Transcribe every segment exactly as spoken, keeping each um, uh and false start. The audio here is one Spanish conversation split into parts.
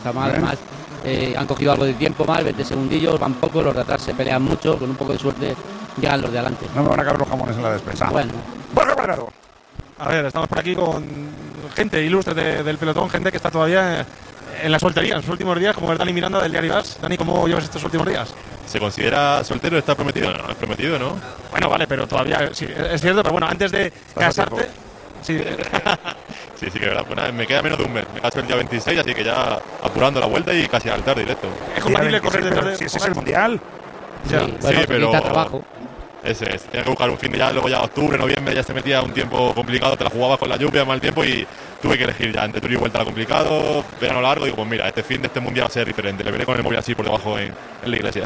Mal, además, eh, han cogido algo de tiempo mal, veinte segundillos, van poco, los de atrás se pelean mucho, con un poco de suerte llegan los de adelante. No me van a caber los jamones en la despensa. Bueno. Borja Cuadrado. A ver, estamos por aquí con gente ilustre de, del pelotón, gente que está todavía en la soltería, en sus últimos días, como es Dani Miranda del Diario As. Dani, ¿cómo llevas estos últimos días? ¿Se considera soltero? ¿Está prometido? No, es prometido, ¿no? Bueno, vale, pero todavía, sí, es cierto, pero bueno, antes de casarte... Sí, sí, sí, que verdad. Bueno, me queda menos de un mes. Me caso el día veintiséis, así que ya apurando la vuelta y casi al altar directo. Es compatible correr detrás de... Si ese es el mundial. Sí, sí, bueno, sí, pero... trabajo. Ese es. Tenía que buscar un fin de ya, luego ya octubre, noviembre, ya se metía un tiempo complicado, te la jugabas con la lluvia, mal tiempo y tuve que elegir ya. Entre Tour y vuelta era complicado, verano largo, digo, pues mira, este fin de este mundial va a ser diferente. Le veré con el móvil así por debajo en, en la iglesia.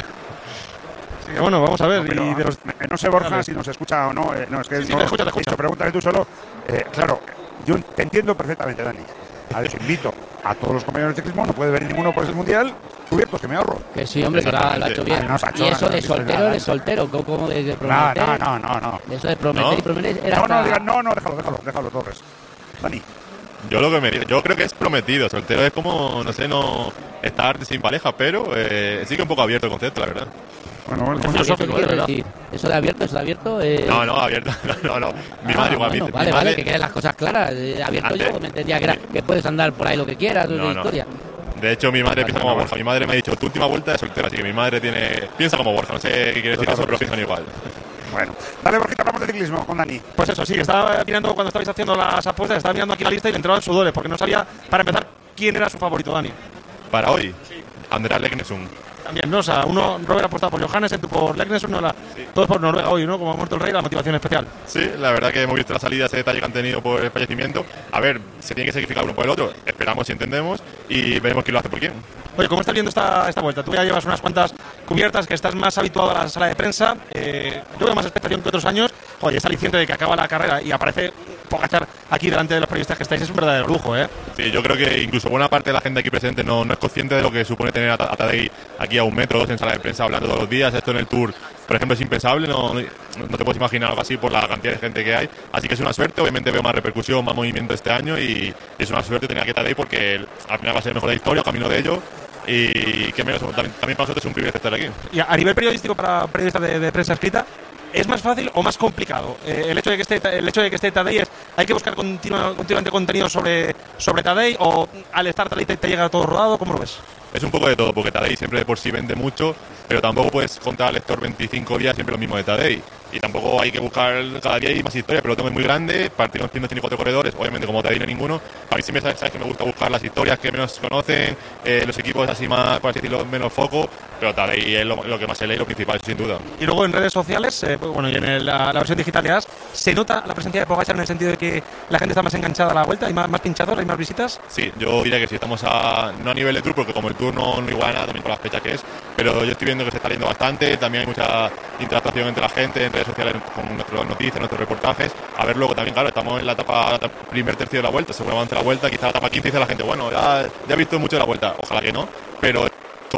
Sí, bueno, vamos a ver. No, pero, y de los... no sé, Borja, si nos escucha o no. Eh, no, es que sí, sí, no te escucha, te escucha. Dicho, pregúntale tú solo. Eh, claro, yo te entiendo perfectamente, Dani. A ver, invito a todos los compañeros de ciclismo, no puede venir ninguno por ese mundial, cubiertos, que me ahorro. Que sí, hombre, que lo ha hecho bien. Ay, no, y eso de no, soltero, no, eres soltero, como de, de prometer. No, no, no, no. Eso de prometer ¿No? y prometer era No, hasta... no, digan, no, no, déjalo, déjalo, déjalo, Torres. Dani. Yo lo que me yo creo que es prometido. Soltero es como, no sé, no estar sin pareja, pero eh, sí que un poco abierto el concepto, la verdad. Bueno, bueno, Eso, bueno, eso quiero decir. Eso de abierto, eso de abierto. Eh... No, no, abierto. No, no. Mi ah, madre igual. Bueno, mi, vale, mi vale, madre... que queden las cosas claras. Eh, abierto Antes... yo me entendía que, era, que puedes andar por ahí lo que quieras, no, de no. historia. De hecho, mi madre piensa como Borja. Mi madre me ha dicho, tu última vuelta de soltera, así que mi madre tiene piensa como Borja. No sé qué quiere decir eso, pero piensan igual. Bueno, dale, Borjita, hablamos de ciclismo con Dani. Pues eso, sí, estaba mirando cuando estabais haciendo las apuestas, estaba mirando aquí la lista y le entraban sudores, porque no sabía, para empezar, quién era su favorito, Dani. Para hoy, Sí. Andreas Leknesund. También, ¿no? O sea, uno, Robert apostado por Johannes, tú por Leknesund, no la, sí. Todos por Noruega hoy, ¿no? Como ha muerto el rey, la motivación especial. Sí, la verdad que hemos visto la salida, ese detalle que han tenido por el fallecimiento. A ver, se tiene que sacrificar uno por el otro. Esperamos y entendemos y veremos quién lo hace por quién. Oye, ¿cómo estás viendo esta, esta vuelta? Tú ya llevas unas cuantas cubiertas, que estás más habituado a la sala de prensa. Eh, yo veo más expectación que otros años. Oye, esa aliciente de que acaba la carrera y aparece Pogačar aquí delante de los periodistas que estáis es un verdadero lujo, ¿eh? Sí, yo creo que incluso buena parte de la gente aquí presente no, no es consciente de lo que supone tener a, a Tadej aquí a un metro dos en sala de prensa hablando todos los días. Esto en el Tour, por ejemplo, es impensable, no, no, no te puedes imaginar algo así por la cantidad de gente que hay. Así que es una suerte, obviamente veo más repercusión, más movimiento este año y, y es una suerte tener aquí a Tadej porque al final va a ser el mejor de la historia, camino de ello. Y que menos, también, también para nosotros es un privilegio estar aquí. Y a, a nivel periodístico, para periodistas de, de prensa escrita, ¿es más fácil o más complicado? Eh, el hecho de que esté el hecho de que esté Tadej es, hay que buscar continua, continuamente contenido sobre, sobre Tadej, o al estar Tadej te, te llega todo rodado, ¿cómo lo ves? Es un poco de todo, porque Tadej siempre de por sí vende mucho, pero tampoco puedes contar al lector veinticinco días siempre lo mismo de Tadej. Y tampoco hay que buscar cada día y más historia, pero lo tengo muy grande, partiendo tiene cuatro corredores, obviamente como Tadej no hay ninguno. A mí siempre sabes, sabes que me gusta buscar las historias que menos conocen, eh, los equipos así más, por así decirlo, menos foco, pero Tadej es lo, lo que más se lee, lo principal, sin duda. Y luego en redes sociales, eh, bueno, y en el, la, la versión digital de As, ¿se nota la presencia de Pogačar en el sentido de que la gente está más enganchada a la vuelta, hay más, más pinchados, hay más visitas? Sí, yo diría que sí, estamos a, no a nivel de Tour, porque como el Tour no, no iguala nada, también por las fechas que es, pero yo estoy viendo que se está leyendo bastante, también hay mucha interactuación entre la gente, en redes sociales, con nuestras noticias, nuestros reportajes. A ver, luego también, claro, estamos en la etapa, la etapa primer tercio de la vuelta, según avance la vuelta, quizá la etapa quince dice la gente, bueno, ya, ya he visto mucho de la vuelta, ojalá que no, pero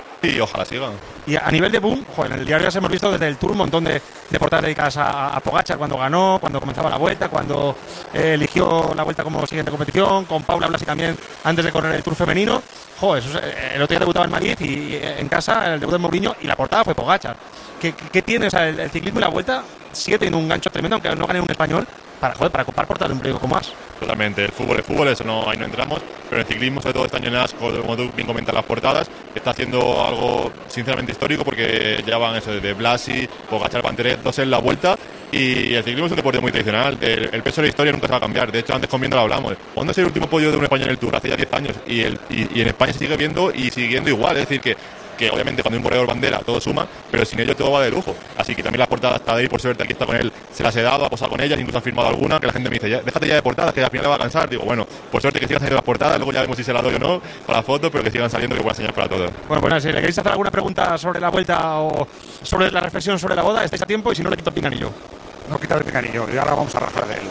y ojalá siga. Y a nivel de boom, joder, en el diario ya hemos visto desde el Tour un montón de, de portadas dedicadas a, a Pogačar, cuando ganó, cuando comenzaba la vuelta, cuando eh, eligió la vuelta como siguiente competición, con Paula Blasi también antes de correr el Tour femenino. Joder, eso es, eh, el otro día debutaba en Madrid y eh, en casa el debut de Mourinho y la portada fue Pogačar. ¿Qué, qué, qué tiene? O sea, el, el ciclismo y la vuelta sigue teniendo un gancho tremendo, aunque no gane un español, para, joder, para ocupar portadas de un periódico como As. Totalmente, el fútbol es fútbol, eso no, ahí no entramos, pero el ciclismo, sobre todo este año en As, como tú bien comentas las portadas, está haciendo algo sinceramente histórico porque ya van eso desde Blasi, Pogačar, Panteret, dos en la vuelta. Y el ciclismo es un deporte muy tradicional, el, el peso de la historia nunca se va a cambiar. De hecho, antes con Viendo lo hablamos, ¿cuándo es el último podio de un español en el Tour? Hace ya diez años y, el, y, y en España se sigue viendo y siguiendo igual, es decir que que obviamente cuando hay un corredor bandera todo suma, pero sin ello todo va de lujo. Así que también las portadas está de ahí, por suerte aquí está con él, se las he dado, ha posado con ellas, incluso han firmado alguna, que la gente me dice, ya, déjate ya de portadas, que al final le va a cansar. Digo, bueno, por suerte que sigan saliendo las portadas, luego ya vemos si se las doy o no, para la foto, pero que sigan saliendo, que buena señal para todos. Bueno, pues nada, si le queréis hacer alguna pregunta sobre la vuelta o sobre la reflexión sobre la boda, estáis a tiempo y si no le quito el pinganillo. No quitar el pinganillo, y ahora vamos a rajar de él.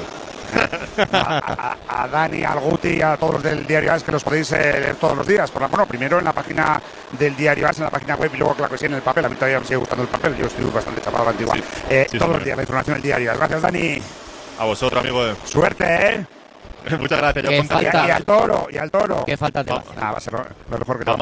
A, a, a Dani, al Guti y a todos los del Diario As, que los podéis eh, leer todos los días. Por la, bueno, primero en la página del Diario As, en la página web, y luego, claro que sí, en el papel. A mí todavía me sigue gustando el papel, yo estoy bastante chapado a la antigua. Sí, eh, sí, todos sí, los días la información del Diario As. Gracias, Dani. A vosotros, amigos. Suerte, ¿eh? Muchas gracias. Yo ¿Qué contaría. falta? Y, y al toro, y al toro. ¿Qué falta te va? Ah, va a ser lo, lo mejor que te va a